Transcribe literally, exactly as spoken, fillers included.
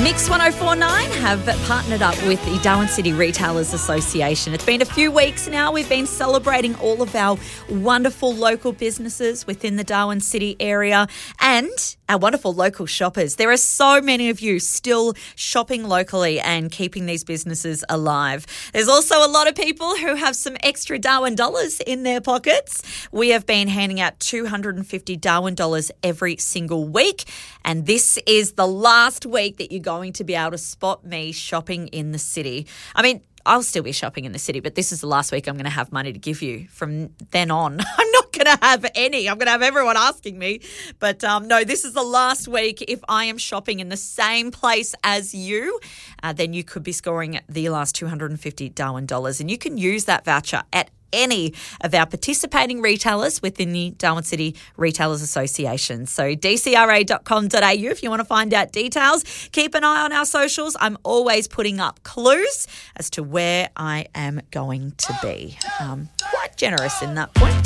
Mix one oh four point nine have partnered up with the Darwin City Retailers Association. It's been a few weeks now. We've been celebrating all of our wonderful local businesses within the Darwin City area and our wonderful local shoppers. There are so many of you still shopping locally and keeping these businesses alive. There's also a lot of people who have some extra Darwin dollars in their pockets. We have been handing out two hundred fifty Darwin dollars every single week, and this is the last week that you're going to be able to spot me shopping in the city. I mean, I'll still be shopping in the city, but this is the last week I'm going to have money to give you. From then on, I'm not going to have any. I'm going to have everyone asking me. But um, no, this is the last week. If I am shopping in the same place as you, uh, then you could be scoring the last two hundred fifty Darwin dollars. And you can use that voucher at any of our participating retailers within the Darwin City Retailers Association. So d c r a dot com dot a u if you want to find out details. Keep an eye on our socials. I'm always putting up clues as to where I am going to be. Um, quite generous in that point.